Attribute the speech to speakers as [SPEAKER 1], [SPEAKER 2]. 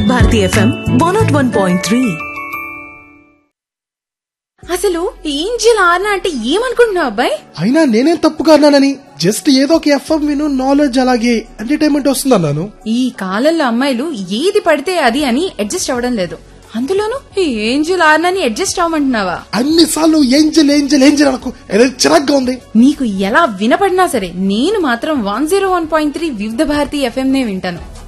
[SPEAKER 1] Bharati FM 101.3.
[SPEAKER 2] అసలు angel ఆర్నా అంటే ఏమనుకుంటున్నావు అబ్బాయి?
[SPEAKER 3] అయినా నేనేం తప్పుగా అన్నానని, జస్ట్ ఏదో ఒక ఎఫ్ఎం విను, నాలెడ్జ్ అలాగే ఎంటర్టైన్మెంట్ వస్తుంది అన్నాను.
[SPEAKER 2] ఈ కాలంలో అమ్మాయిలు ఏది పడితే అది అని అడ్జస్ట్ అవ్వడం లేదు. అందులోనూ ఈ ఏంజిల్ ఆర్నాని అడ్జస్ట్ అవ్వమంటున్నావా?
[SPEAKER 3] అన్నిసార్లు ఏంజల్ ఏంజల్ ఏంజల్ అనకు, ఏదో చిరాగ్గా ఉంది.
[SPEAKER 2] నీకు ఎలా వినపడినా సరే నేను మాత్రం 101.3 వివిధ భారతి FM నే వింటాను.